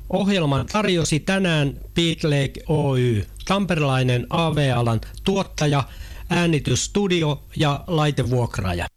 Ohjelman tarjosi tänään Beatlake Oy, tamperelainen AV-alan tuottaja, äänitysstudio ja laitevuokraaja.